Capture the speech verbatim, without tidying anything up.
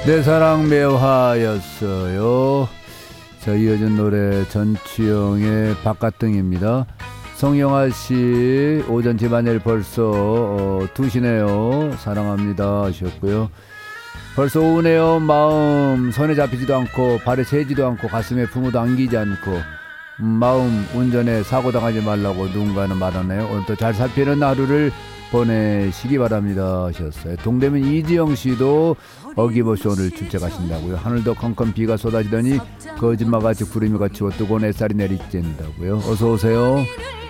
내 사랑 매화였어요. 자, 이어진 노래 전추영의 바깥등입니다. 성영아씨, 오전 집안일 벌써 어, 두 시네요. 사랑합니다 하셨고요. 벌써 오후네요. 마음 손에 잡히지도 않고 발에 새지도 않고 가슴에 품어도 안기지 않고 음, 마음 운전에 사고당하지 말라고 누군가는 말하네요. 오늘도 잘 살피는 하루를 보내시기 바랍니다 하셨어요. 동대문 이지영씨도 어김없이 오늘 출제 가신다고요. 하늘도 컴컴 비가 쏟아지더니 거짓말같이 구름이 갇히고 뜨거운 햇살이 내리쬐는다고요. 어서오세요.